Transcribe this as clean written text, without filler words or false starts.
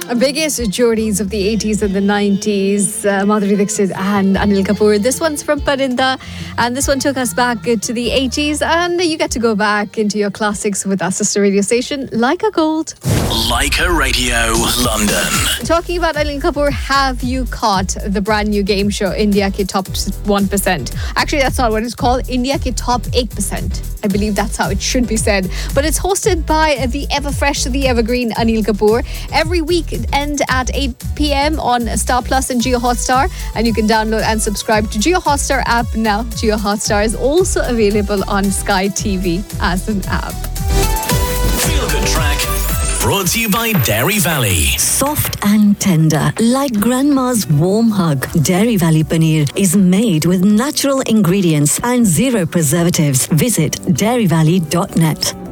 Biggest jodis of the 80s and the 90s, Madhuri Dixit and Anil Kapoor. This one's from Parinda, and this one took us back to the 80s, and you get to go back into your classics with our sister radio station, Leica Gold. Leica Radio, London. Talking about Anil Kapoor, have you caught the brand new game show, India Ke Top 1%? Actually, that's not what it's called, India Ke Top 8%. I believe that's how it should be said. But it's hosted by the ever-fresh, the evergreen Anil Kapoor. Every weekend at 8 p.m. on Star Plus and Jio Hotstar. And you can download and subscribe to Jio Hotstar app now. Jio Hotstar is also available on Sky TV as an app. Feel Good Track. Brought to you by Dairy Valley. Soft and tender, like grandma's warm hug. Dairy Valley Paneer is made with natural ingredients and zero preservatives. Visit dairyvalley.net.